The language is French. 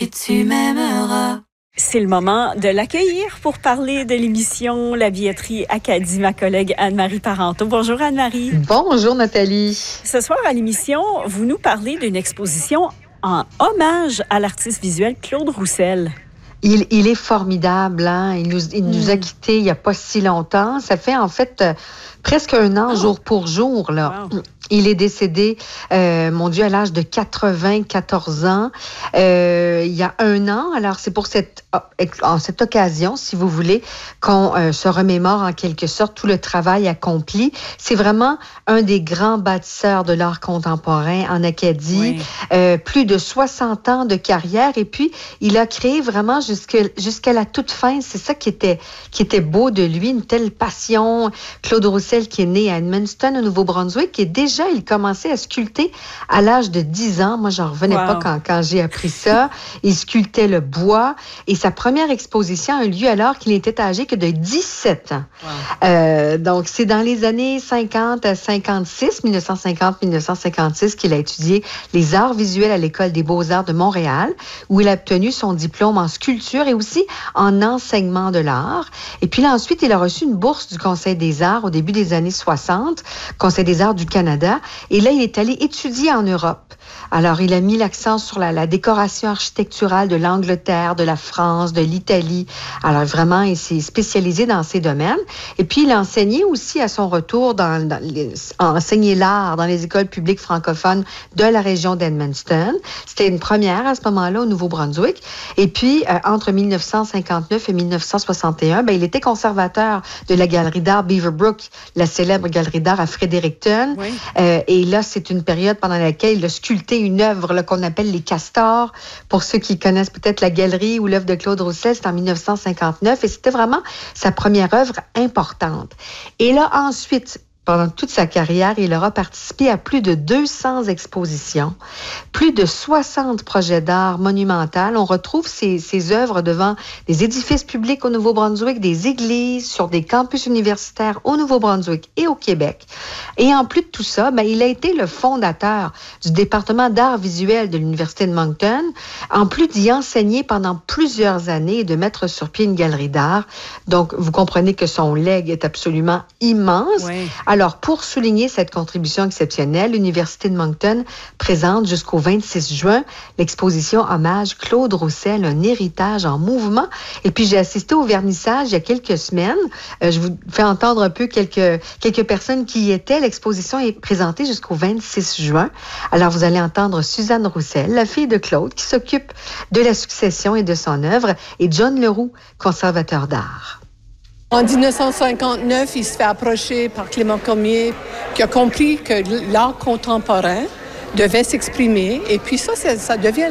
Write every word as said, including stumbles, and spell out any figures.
et tu m'aimeras. C'est le moment de l'accueillir pour parler de l'émission La Billetterie Acadie, ma collègue Anne-Marie Parenteau. Bonjour Anne-Marie. Bonjour Nathalie. Ce soir à l'émission, vous nous parlez d'une exposition en hommage à l'artiste visuel Claude Roussel. Il, il est formidable, hein? Il nous, il nous Mm. a quittés il n'y a pas si longtemps. Ça fait en fait euh, presque un an, Oh. jour pour jour, là. Wow. Il est décédé, euh, mon Dieu, à l'âge de quatre-vingt-quatorze ans, euh, il y a un an. Alors, c'est pour cette, en cette occasion, si vous voulez, qu'on euh, se remémore en quelque sorte tout le travail accompli. C'est vraiment un des grands bâtisseurs de l'art contemporain en Acadie. Oui. Euh, plus de soixante ans de carrière. Et puis, il a créé vraiment jusque, jusqu'à la toute fin. C'est ça qui était, qui était beau de lui, une telle passion. Claude Roussel, qui est né à Edmundston, au Nouveau-Brunswick, et déjà, il commençait à sculpter à l'âge de dix ans. Moi, j'en revenais Wow. pas quand, quand j'ai appris ça. Il sculptait le bois. Et sa première exposition a eu lieu alors qu'il était âgé que de dix-sept ans. Wow. Euh, donc, c'est dans les années cinquante à cinquante-six, dix-neuf cent cinquante à dix-neuf cent cinquante-six, qu'il a étudié les arts visuels à l'École des beaux-arts de Montréal, où il a obtenu son diplôme en sculpture et aussi en enseignement de l'art. Et puis là, ensuite, il a reçu une bourse du Conseil des arts au début des années soixante, Conseil des arts du Canada. Et là, il est allé étudier en Europe. Alors, il a mis l'accent sur la, la décoration architecturale de l'Angleterre, de la France, de l'Italie. Alors, vraiment, il s'est spécialisé dans ces domaines. Et puis, il a enseigné aussi à son retour, dans, dans les, enseigné l'art dans les écoles publiques francophones de la région d'Edmundston. C'était une première à ce moment-là au Nouveau-Brunswick. Et puis, euh, entre dix-neuf cent cinquante-neuf et dix-neuf cent soixante et un, ben, il était conservateur de la galerie d'art Beaverbrook, la célèbre galerie d'art à Fredericton. Oui. Euh, et là, c'est une période pendant laquelle il a sculpté une œuvre là, qu'on appelle les castors. Pour ceux qui connaissent peut-être la galerie ou l'œuvre de Claude Roussel, c'est en dix-neuf cent cinquante-neuf et c'était vraiment sa première œuvre importante. Et là, ensuite, pendant toute sa carrière, il aura participé à plus de deux cents expositions, plus de soixante projets d'art monumentaux. On retrouve ses, ses œuvres devant des édifices publics au Nouveau-Brunswick, des églises, sur des campus universitaires au Nouveau-Brunswick et au Québec. Et en plus de tout ça, ben, il a été le fondateur du département d'art visuel de l'Université de Moncton, en plus d'y enseigner pendant plusieurs années et de mettre sur pied une galerie d'art. Donc, vous comprenez que son legs est absolument immense. Oui. Alors, pour souligner cette contribution exceptionnelle, l'Université de Moncton présente jusqu'au vingt-six juin l'exposition Hommage Claude Roussel, un héritage en mouvement. Et puis, j'ai assisté au vernissage il y a quelques semaines. Euh, je vous fais entendre un peu quelques, quelques personnes qui y étaient. L'exposition est présentée jusqu'au vingt-six juin. Alors, vous allez entendre Suzanne Roussel, la fille de Claude, qui s'occupe de la succession et de son œuvre, et John Leroux, conservateur d'art. En dix-neuf cent cinquante-neuf, il se fait approcher par Clément Cormier, qui a compris que l'art contemporain devait s'exprimer. Et puis ça, ça devient